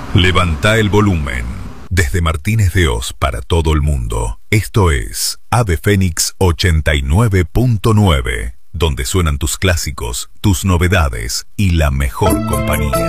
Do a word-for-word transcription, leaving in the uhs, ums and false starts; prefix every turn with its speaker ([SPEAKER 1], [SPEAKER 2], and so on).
[SPEAKER 1] Levanta el volumen. Desde Martínez de Oz para todo el mundo, esto es Ave Fénix ochenta y nueve punto nueve, donde suenan tus clásicos, tus novedades y la mejor compañía.